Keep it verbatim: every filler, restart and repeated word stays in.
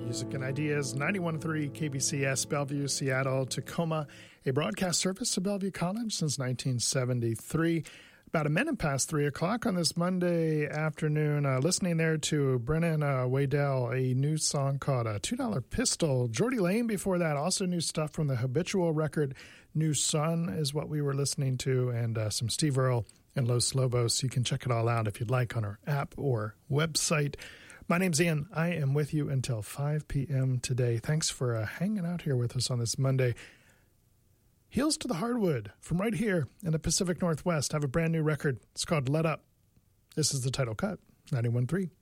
Music and Ideas, ninety-one point three K B C S, Bellevue, Seattle, Tacoma, a broadcast service of Bellevue College since nineteen seventy-three. About a minute past three o'clock on this Monday afternoon, uh, listening there to Brennan uh, Waddell, a new song called uh, two dollar Pistol. Geordie Lane before that, also new stuff from the Habitual record. New Sun is what we were listening to, and uh, some Steve Earle and Los Lobos. You can check it all out if you'd like on our app or website. My name's Ian. I am with you until five p.m. today. Thanks for uh, hanging out here with us on this Monday. Heels to the Hardwood from right here in the Pacific Northwest have a brand new record. It's called Let Up. This is the title cut, ninety-one point three.